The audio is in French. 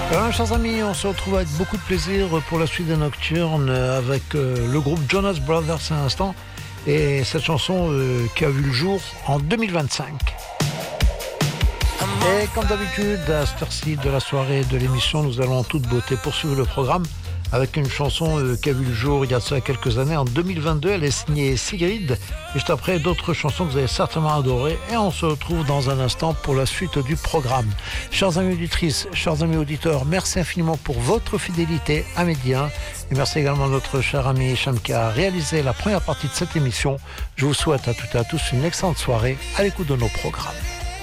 Alors, chers amis, on se retrouve avec beaucoup de plaisir pour la suite des Nocturnes avec le groupe Jonas Brothers à l'instant et cette chanson qui a vu le jour en 2025. Et comme d'habitude, à cette heure-ci de la soirée de l'émission, nous allons en toute beauté poursuivre le programme avec une chanson qui a vu le jour il y a de ça quelques années, en 2022. Elle est signée Sigrid. Et juste après, d'autres chansons que vous avez certainement adorées. Et on se retrouve dans un instant pour la suite du programme. Chers amis auditrices, chers amis auditeurs, merci infiniment pour votre fidélité à Média. Et merci également à notre cher ami Hicham qui a réalisé la première partie de cette émission. Je vous souhaite à toutes et à tous une excellente soirée à l'écoute de nos programmes.